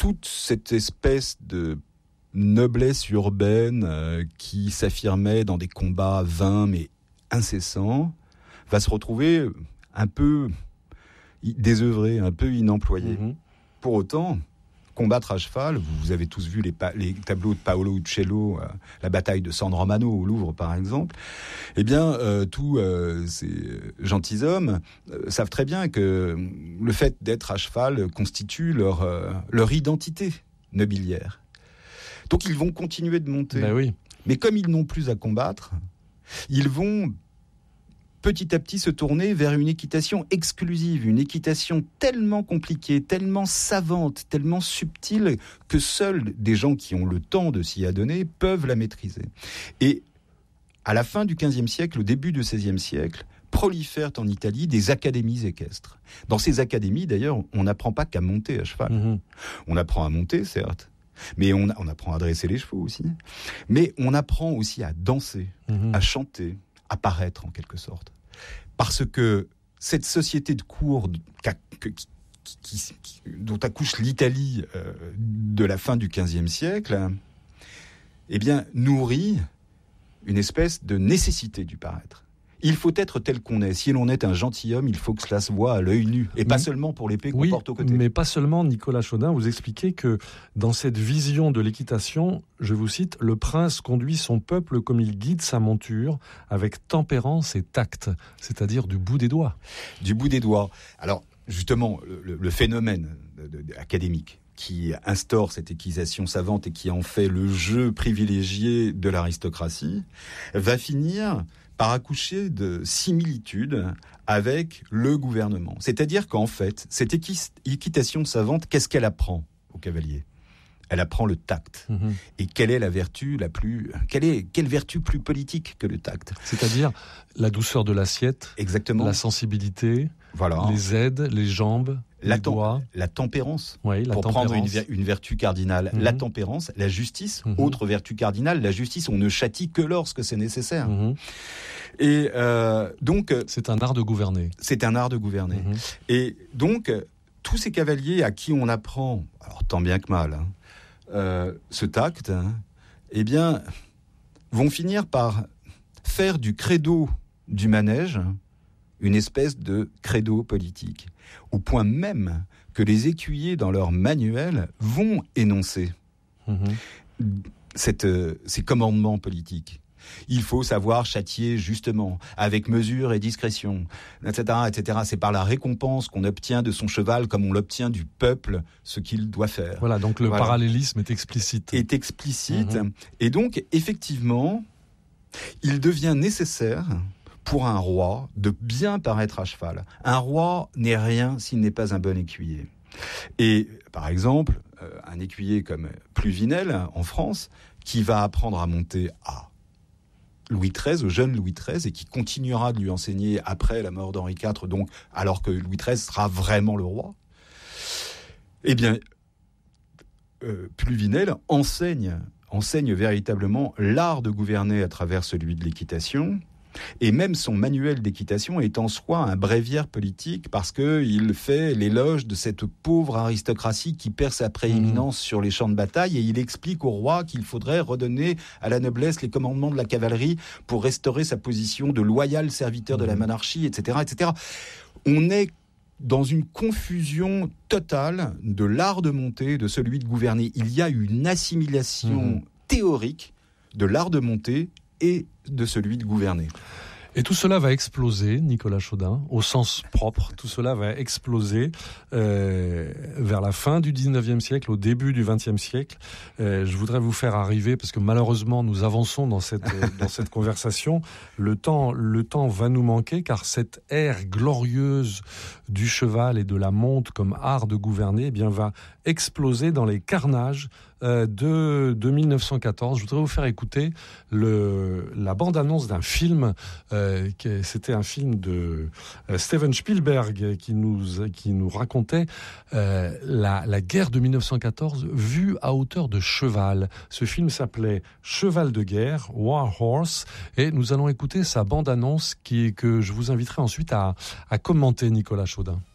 toute cette espèce de noblesse urbaine qui s'affirmait dans des combats vains mais incessants va se retrouver un peu désœuvrée, un peu inemployée. Pour autant, combattre à cheval, vous avez tous vu les tableaux de Paolo Uccello, la bataille de San Romano au Louvre par exemple, eh bien tous ces gentilshommes savent très bien que le fait d'être à cheval constitue leur identité nobiliaire. Donc ils vont continuer de monter. Ben oui. Mais comme ils n'ont plus à combattre, ils vont petit à petit se tourner vers une équitation exclusive, une équitation tellement compliquée, tellement savante, tellement subtile que seuls des gens qui ont le temps de s'y adonner peuvent la maîtriser. Et à la fin du XVe siècle, au début du XVIe siècle, prolifèrent en Italie des académies équestres. Dans ces académies, d'ailleurs, on n'apprend pas qu'à monter à cheval. On apprend à monter, certes, mais on apprend à dresser les chevaux aussi. Mais on apprend aussi à danser, à chanter, à paraître en quelque sorte. Parce que cette société de cour dont accouche l'Italie de la fin du XVe siècle, eh bien, nourrit une espèce de nécessité du paraître. Il faut être tel qu'on est. Si l'on est un gentilhomme, il faut que cela se voit à l'œil nu. Et pas seulement pour l'épée qu'on porte au côté. Mais pas seulement, Nicolas Chaudin, vous expliquez que dans cette vision de l'équitation, je vous cite, le prince conduit son peuple comme il guide sa monture, avec tempérance et tact, c'est-à-dire du bout des doigts. Du bout des doigts. Alors, justement, le phénomène académique qui instaure cette équitation savante et qui en fait le jeu privilégié de l'aristocratie, va finir par accoucher de similitudes avec le gouvernement. C'est-à-dire qu'en fait, cette équitation savante, qu'est-ce qu'elle apprend aux cavaliers ? Elle apprend le tact. Et quelle est la vertu quelle vertu plus politique que le tact ? C'est-à-dire la douceur de l'assiette, exactement, la sensibilité, voilà, les aides, les jambes, les doigts. La tempérance, oui, pour prendre une vertu cardinale. La tempérance, la justice, autre vertu cardinale. La justice, on ne châtie que lorsque c'est nécessaire. Et donc... C'est un art de gouverner. C'est un art de gouverner. Et donc, tous ces cavaliers à qui on apprend, alors tant bien que mal, ce tact, eh bien, vont finir par faire du credo du manège une espèce de credo politique, au point même que les écuyers, dans leur manuel, vont énoncer ces commandements politiques. Il faut savoir châtier justement, avec mesure et discrétion, etc., etc. C'est par la récompense qu'on obtient de son cheval, comme on l'obtient du peuple, ce qu'il doit faire. Voilà, donc le parallélisme est explicite. Et donc, effectivement, il devient nécessaire pour un roi de bien paraître à cheval. Un roi n'est rien s'il n'est pas un bon écuyer. Et par exemple, un écuyer comme Pluvinel en France, qui va apprendre à monter à Louis XIII, au jeune Louis XIII, et qui continuera de lui enseigner après la mort d'Henri IV, donc alors que Louis XIII sera vraiment le roi, eh bien, Pluvinel enseigne véritablement l'art de gouverner à travers celui de l'équitation. Et même son manuel d'équitation est en soi un bréviaire politique parce qu'il fait l'éloge de cette pauvre aristocratie qui perd sa prééminence sur les champs de bataille, et il explique au roi qu'il faudrait redonner à la noblesse les commandements de la cavalerie pour restaurer sa position de loyal serviteur de la monarchie, etc., etc. On est dans une confusion totale de l'art de monter, de celui de gouverner. Il y a une assimilation théorique de l'art de monter et de celui de gouverner. Et tout cela va exploser, Nicolas Chaudin, au sens propre. Tout cela va exploser vers la fin du 19e siècle, au début du 20e siècle. Je voudrais vous faire arriver, parce que malheureusement nous avançons dans cette conversation, le temps va nous manquer, car cette ère glorieuse du cheval et de la monte comme art de gouverner, eh bien, va exploser dans les carnages de 1914. Je voudrais vous faire écouter la bande-annonce d'un film. C'était un film de Steven Spielberg qui nous racontait la guerre de 1914 vue à hauteur de cheval. Ce film s'appelait Cheval de guerre, War Horse, et nous allons écouter sa bande-annonce que je vous inviterai ensuite à commenter, Nicolas Chaudin.